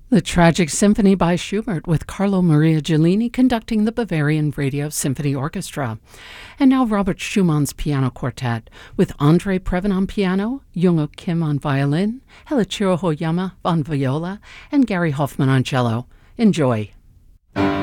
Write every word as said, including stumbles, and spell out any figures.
The Tragic Symphony by Schubert with Carlo Maria Giulini conducting the Bavarian Radio Symphony Orchestra. And now Robert Schumann's Piano Quartet with Andre Previn on piano, Jungo Kim on violin, Helachiro Hoyama on viola, and Gary Hoffman on cello. Enjoy.